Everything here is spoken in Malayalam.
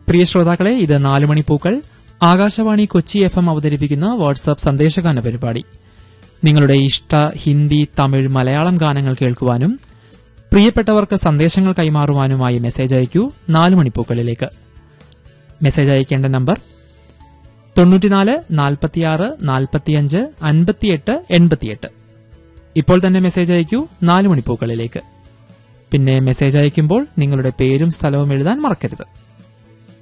പ്രിയ ശ്രോതാക്കളെ, ഇത് 4 മണിപ്പൂക്കൾ, ആകാശവാണി കൊച്ചി FM അവതരിപ്പിക്കുന്ന വാട്സ്ആപ്പ് സന്ദേശഗാന പരിപാടി. നിങ്ങളുടെ ഇഷ്ട ഹിന്ദി, തമിഴ്, മലയാളം ഗാനങ്ങൾ കേൾക്കുവാനും പ്രിയപ്പെട്ടവർക്ക് സന്ദേശങ്ങൾ കൈമാറുവാനുമായി മെസ്സേജ് അയക്കൂ 4 മണിപ്പൂക്കളിലേക്ക്. മെസ്സേജ് അയക്കേണ്ട നമ്പർ 94 46 45 58 88. ഇപ്പോൾ തന്നെ മെസ്സേജ് അയക്കൂ 4 മണിപ്പൂക്കളിലേക്ക്. പിന്നെ മെസ്സേജ് അയക്കുമ്പോൾ നിങ്ങളുടെ പേരും സ്ഥലവും എഴുതാൻ മറക്കരുത്.